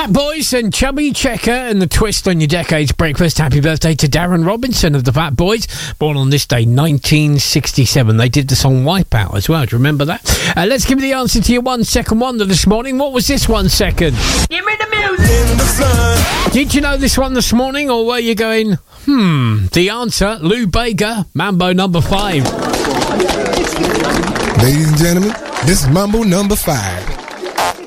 Fat Boys and Chubby Checker and the twist on your Decades Breakfast. Happy birthday to Darren Robinson of the Fat Boys, born on this day, 1967. They did the song Wipeout as well. Do you remember that? Let's give you the answer to your 1 second wonder this morning. What was this 1 second? Give me the music. Did you know this one this morning, or were you going, The answer, Lou Bega, Mambo number 5. Ladies and gentlemen, this is Mambo number 5.